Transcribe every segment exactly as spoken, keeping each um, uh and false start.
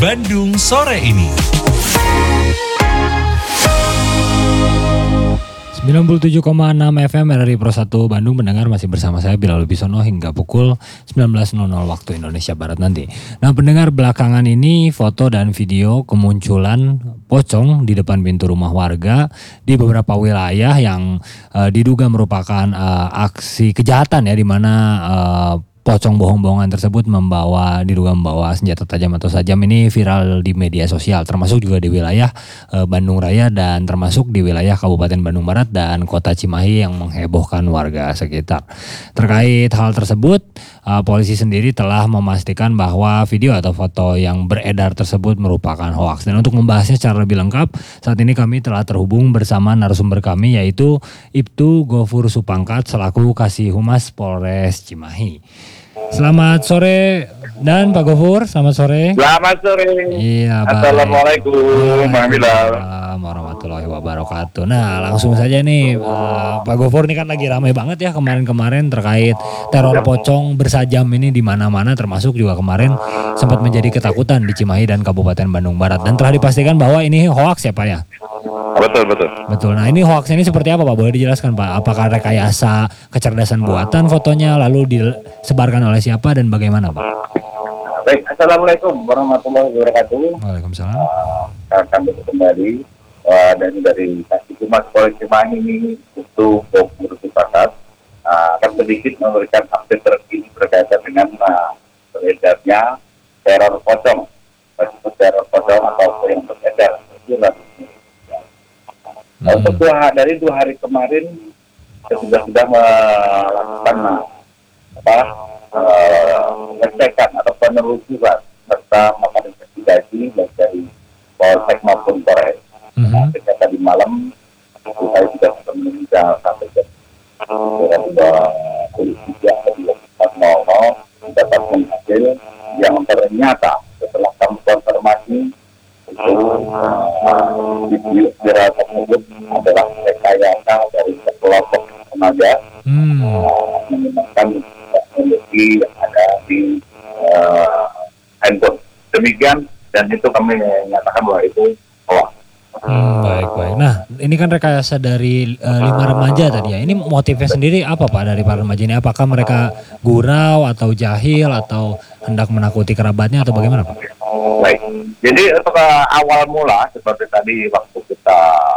Bandung sore ini. sembilan puluh tujuh koma enam F M R R I Pro satu Bandung, pendengar masih bersama saya Bilal Bisono hingga pukul sembilan belas nol nol waktu Indonesia Barat nanti. Nah, pendengar, belakangan ini foto dan video kemunculan pocong di depan pintu rumah warga di beberapa wilayah yang uh, diduga merupakan uh, aksi kejahatan ya, di mana uh, pocong bohong-bohongan tersebut membawa diduga membawa senjata tajam atau sajam. Ini viral di media sosial, termasuk juga di wilayah e, Bandung Raya dan termasuk di wilayah Kabupaten Bandung Barat dan Kota Cimahi yang menghebohkan warga sekitar. Terkait hal tersebut, e, polisi sendiri telah memastikan bahwa video atau foto yang beredar tersebut merupakan hoaks. Dan untuk membahasnya secara lebih lengkap, saat ini kami telah terhubung bersama narasumber kami, yaitu Ibtu Gofur Supangkat selaku Kasih Humas Polres Cimahi. Selamat sore dan Pak Gofur, selamat sore. Selamat sore. Iya, baik. Assalamualaikum Waalaikumsalam warahmatullahi wabarakatuh. Nah, langsung saja nih uh, Pak Gofur, ini kan lagi ramai banget ya kemarin-kemarin terkait teror pocong bersajam ini di mana-mana, termasuk juga kemarin sempat menjadi ketakutan di Cimahi dan Kabupaten Bandung Barat, dan telah dipastikan bahwa ini hoaks ya Pak ya. Betul, betul. Betul. Nah, ini hoax ini seperti apa Pak? Boleh dijelaskan Pak? Apakah rekayasa kecerdasan buatan fotonya, lalu disebarkan oleh siapa dan bagaimana Pak? Baik, Assalamualaikum warahmatullahi wabarakatuh. Waalaikumsalam. Uh, kami kembali uh, dan dari Kasih Humas Polres Cimahi ini untuk Gofur Supangkat uh, akan sedikit memberikan update terkini berkaitan dengan uh, beredarnya teror pocong, baik teror pocong atau yang beredar. Itulah. Hmm. Untuk dua, dari dua hari kemarin kita sudah sudah melakukan apa pengecekan uh, atau penelusuran serta melakukan investigasi dari Polsek maupun Polres. Hmm. Nah, sejak tadi malam kita sudah menunjukkan sampai jam polisi yang empat nol nol mendapatkan hasil yang ternyata setelah kami konfirmasi itu uh, video viral tersebut adalah rekayasa dari sekelompok remaja hmm. uh, menggunakan teknologi yang ada di uh, handphone. Demikian, dan itu kami nyatakan bahwa itu hoax. Hmm, baik baik. Nah, ini kan rekayasa dari uh, lima remaja tadi ya. Ini motifnya sendiri apa Pak dari para remaja ini? Apakah mereka gurau atau jahil atau hendak menakuti kerabatnya atau bagaimana Pak? Baik. Jadi untuk uh, awal mula seperti tadi waktu kita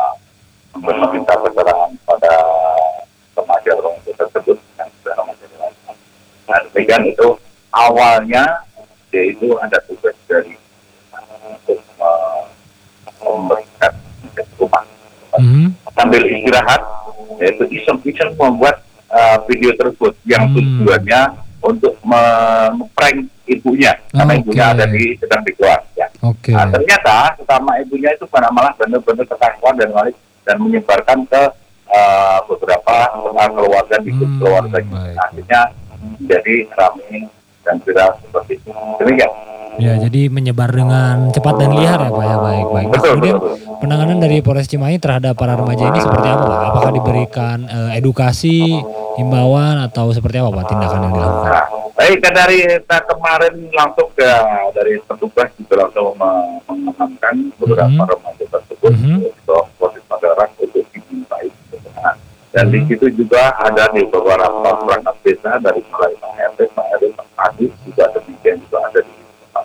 meminta keterangan pada remaja remaja tersebut yang sudah remaja dewasa. Nah, demikian itu awalnya yaitu ada tugas dari uh, untuk uh, memberikan rumah mm-hmm. sambil istirahat, yaitu iseng-iseng membuat uh, video tersebut yang mm. tujuannya untuk memprank ibunya, karena okay. ibunya ada di sedang dikeluar. Ya. Okay. Nah, ternyata pertama ibunya itu pada malah benar-benar ketakuan dan malah dan menyebarkan ke uh, beberapa keluarga di hmm, keluarga. Akhirnya jadi ramai dan viral seperti itu. Demikian. Ya, jadi menyebar dengan cepat dan liar ya Pak ya, baik-baik. Nah, kemudian betul. Penanganan dari Polres Cimahi terhadap para remaja ini seperti apa Pak? Apakah diberikan uh, edukasi, himbauan atau seperti apa Pak tindakan yang dilakukan? Nah, baik, dari kita kemarin langsung ke dari petugas juga langsung mengamankan beberapa mm-hmm. remaja tersebut mm-hmm. untuk proses masyarakat untuk dimintai keterangan. Dan mm-hmm. di situ juga ada di beberapa perangkat desa dari mulai Pak R T, Pak R W, Pak Kadis juga demikian juga ada di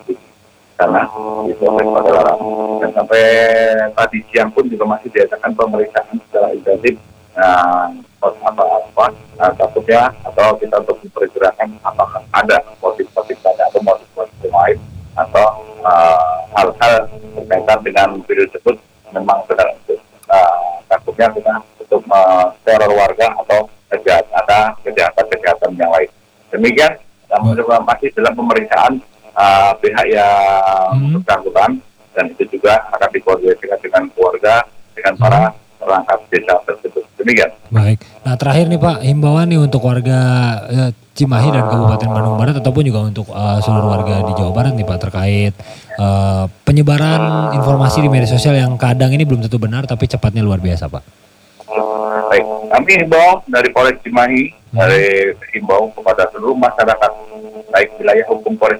karena itu pada larang. Dan sampai tadi siang pun juga masih diadakan pemeriksaan secara intensif. Nah, apa-apa, nah, takutnya atau kita untuk memperkirakan apakah ada motif-motif tanda atau motif-motif lain atau uh, hal-hal berkaitan dengan video tersebut memang sedang uh, takutnya kita untuk teror uh, warga atau kejahat, ada kejahatan-kejahatan yang lain. Demikian, namun juga masih dalam pemeriksaan Uh, pihak yang hmm. bersangkutan, dan itu juga akan dikoordinasikan dengan keluarga, dengan para perangkat desa tersebut. Demikian. Baik. Nah, terakhir nih Pak, himbauan nih untuk warga eh, Cimahi dan Kabupaten Bandung Barat ataupun juga untuk uh, seluruh warga di Jawa Barat nih Pak terkait uh, penyebaran informasi di media sosial yang kadang ini belum tentu benar tapi cepatnya luar biasa Pak. Baik, kami himbau dari Polres Cimahi, hmm. dari himbau kepada seluruh masyarakat baik wilayah hukum Polres